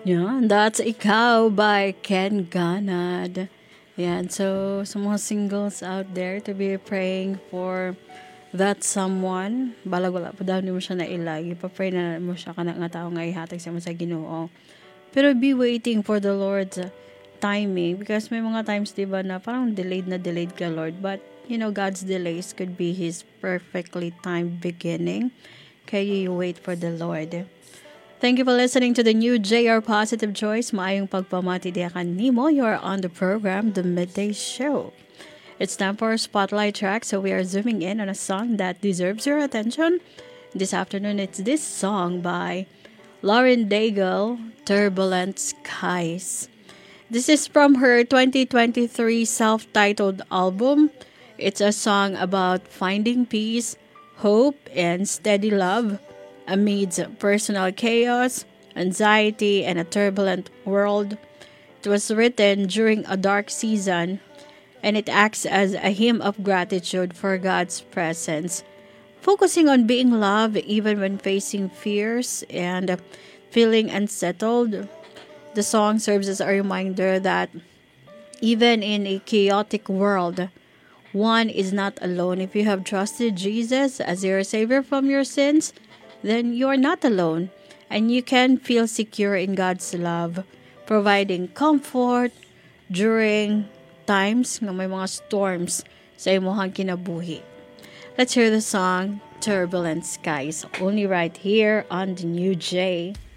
Yeah, that's Ikaw by Ken Ganad. Yan, so sa mga singles out there to be praying for that someone, balag wala pa daw ni mo siya na ilagi, pa-pray na mo siya ka nga tao nga ihatag sa mo sa Ginoo. Pero be waiting for the Lord's timing because may mga times 'di ba na parang delayed ka Lord, but God's delays could be his perfectly timed beginning. Kaya you wait for the Lord. Thank you for listening to the new JR Positive Choice. Maayong pagpamati diyakan nimo. You are on the program, The Midday Show. It's time for a spotlight track, so we are zooming in on a song that deserves your attention. This afternoon, it's this song by Lauren Daigle, Turbulent Skies. This is from her 2023 self-titled album. It's a song about finding peace, hope, and steady love amidst personal chaos, anxiety, and a turbulent world. It was written during a dark season, and it acts as a hymn of gratitude for God's presence, focusing on being loved even when facing fears and feeling unsettled. The song serves as a reminder that even in a chaotic world, one is not alone. If you have trusted Jesus as your Savior from your sins, then you are not alone. And you can feel secure in God's love, providing comfort during times na may mga storms sa imong kinabuhi. Let's hear the song Turbulent Skies, only right here on the New J.